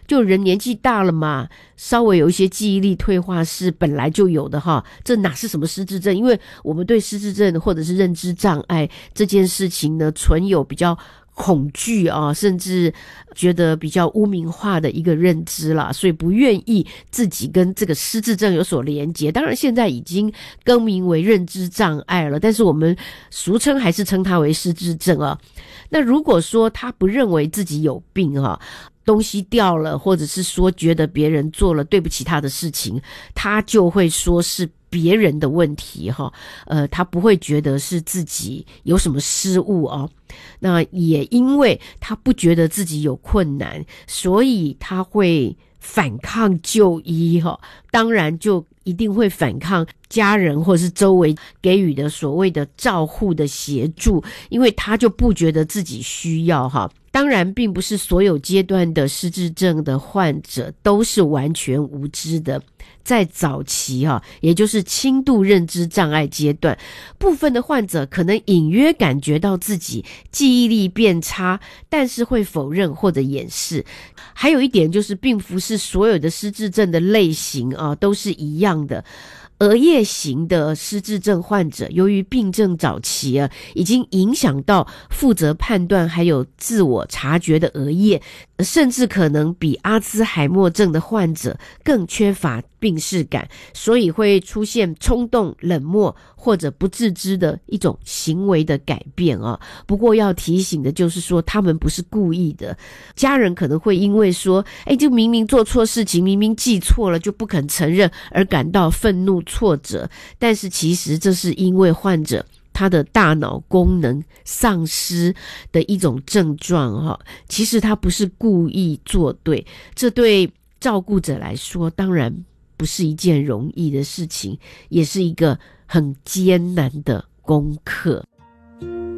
就人年纪大了嘛，稍微有一些记忆力退化是本来就有的哈，这哪是什么失智症？因为我们对失智症或者是认知障碍这件事情呢，存有比较恐惧啊，甚至觉得比较污名化的一个认知啦，所以不愿意自己跟这个失智症有所连结。当然现在已经更名为认知障碍了，但是我们俗称还是称它为失智症啊。那如果说他不认为自己有病啊，东西掉了，或者是说觉得别人做了对不起他的事情，他就会说是别人的问题哈，他不会觉得是自己有什么失误哦。那也因为他不觉得自己有困难，所以他会反抗就医哈，当然就一定会反抗家人或是周围给予的所谓的照护的协助，因为他就不觉得自己需要哈。当然并不是所有阶段的失智症的患者都是完全无知的，在早期也就是轻度认知障碍阶段，部分的患者可能隐约感觉到自己记忆力变差，但是会否认或者掩饰。还有一点就是并不是所有的失智症的类型都是一样的。额叶型的失智症患者，由于病症早期已经影响到负责判断还有自我察觉的额叶，甚至可能比阿兹海默症的患者更缺乏病识感，所以会出现冲动、冷漠或者不自知的一种行为的改变啊。不过要提醒的就是说，他们不是故意的，家人可能会因为说就明明做错事情，明明记错了就不肯承认而感到愤怒挫折，但是其实这是因为患者他的大脑功能丧失的一种症状其实他不是故意做对，这对照顾者来说当然不是一件容易的事情，也是一个很艰难的功课。